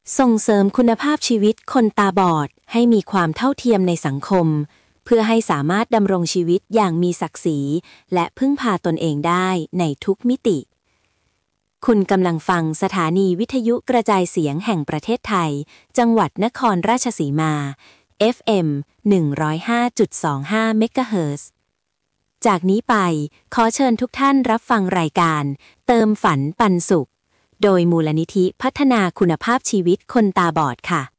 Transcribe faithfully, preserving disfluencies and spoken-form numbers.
ส่งเสริมคุณภาพชีวิตคนตาบอดให้มีความเท่าเทียมในสังคมเพื่อให้สามารถดำรงชีวิตอย่างมีศักดิ์ศรีและพึ่งพาตนเองได้ในทุกมิติคุณกำลังฟังสถานีวิทยุกระจายเสียงแห่งประเทศไทยจังหวัดนครราชสีมา เอฟ เอ็ม หนึ่งศูนย์ห้าจุดสองห้า เมกะเฮิรตซ์ จากนี้ไปขอเชิญทุกท่านรับฟังรายการเติมฝันปันสุขโดยมูลนิธิพัฒนาคุณภาพชีวิตคนตาบอดค่ะ